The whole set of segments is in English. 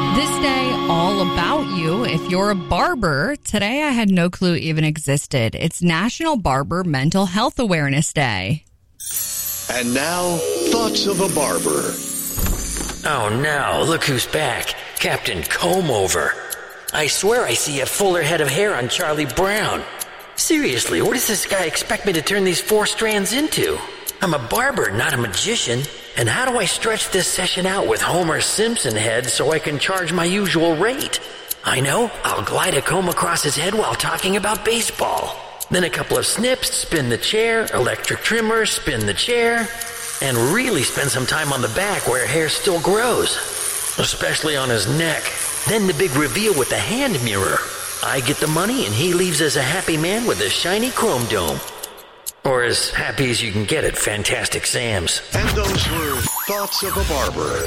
This day, all about you. If you're a barber, today I had no clue even existed. It's National Barber Mental Health Awareness Day. And now, thoughts of a barber. Oh no, look who's back. Captain Comb-Over. I swear I see a fuller head of hair on Charlie Brown. Seriously, what does this guy expect me to turn these 4 strands into? I'm a barber, not a magician. And how do I stretch this session out with Homer Simpson head so I can charge my usual rate? I know, I'll glide a comb across his head while talking about baseball. Then a couple of snips, spin the chair, electric trimmer, spin the chair, and really spend some time on the back where hair still grows, especially on his neck. Then the big reveal with the hand mirror. I get the money and he leaves as a happy man with a shiny chrome dome. Or as happy as you can get at Fantastic Sam's. And those were thoughts of a barber.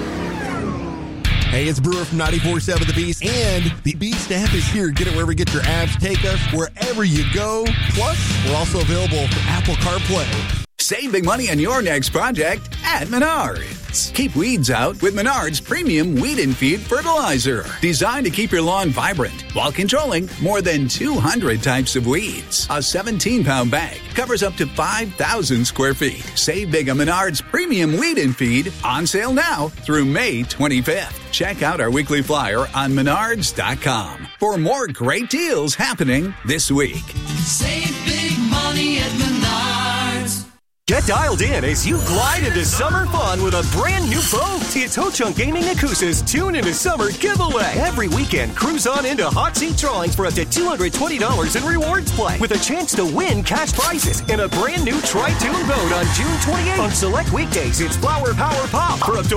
Hey, it's Brewer from 94.7 The Beast, and the Beast app is here. Get it wherever you get your apps. Take us wherever you go. Plus, we're also available for Apple CarPlay. Save big money on your next project at Menards. Keep weeds out with Menards Premium Weed and Feed Fertilizer. Designed to keep your lawn vibrant while controlling more than 200 types of weeds. A 17-pound bag covers up to 5,000 square feet. Save big on Menards Premium Weed and Feed, on sale now through May 25th. Check out our weekly flyer on menards.com for more great deals happening this week. Save big money at Menards. Get dialed in as you glide into summer fun with a brand new boat. It's Ho-Chunk Gaming Nakusa's Tune into Summer giveaway. Every weekend, cruise on into hot seat drawings for up to $220 in rewards play with a chance to win cash prizes and a brand new Tri-Tune boat on June 28th. On select weekdays, it's Flower Power Pop for up to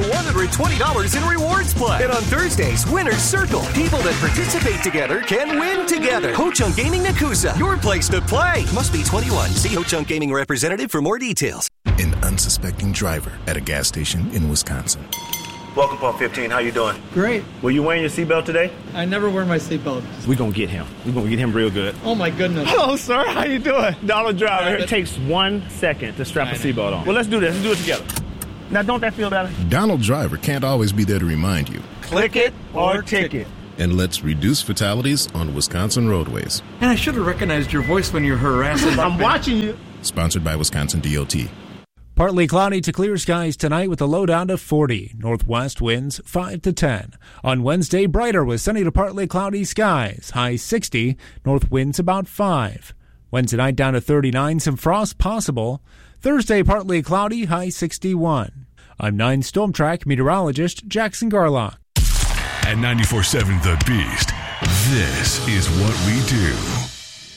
$120 in rewards play. And on Thursdays, Winner's Circle. People that participate together can win together. Ho-Chunk Gaming Nakusa, your place to play. Must be 21. See Ho-Chunk Gaming representative for more details. An unsuspecting driver at a gas station in Wisconsin. Welcome, Pump 15. How you doing? Great. Were you wearing your seatbelt today? I never wear my seatbelt. We're going to get him. We're going to get him real good. Oh, my goodness. Hello, sir. How you doing? Donald Driver. It takes 1 second to strap a seatbelt on. Well, let's do this. Let's do it together. Now, don't that feel better? Donald Driver can't always be there to remind you. Click it or ticket. And let's reduce fatalities on Wisconsin roadways. And I should have recognized your voice when you're harassing. I'm watching you. Sponsored by Wisconsin DOT. Partly cloudy to clear skies tonight with a low down to 40. Northwest winds 5 to 10. On Wednesday, brighter with sunny to partly cloudy skies. High 60. North winds about 5. Wednesday night down to 39. Some frost possible. Thursday, partly cloudy. High 61. I'm 9 Storm Track meteorologist Jackson Garlock. At 94.7 The Beast, this is what we do.